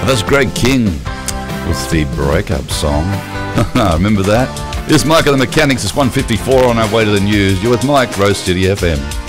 That's Greg King with the breakup song. Remember that? It's Mike and the Mechanics. It's 1:54 on our way to the news. You're with Mike, Rose City FM.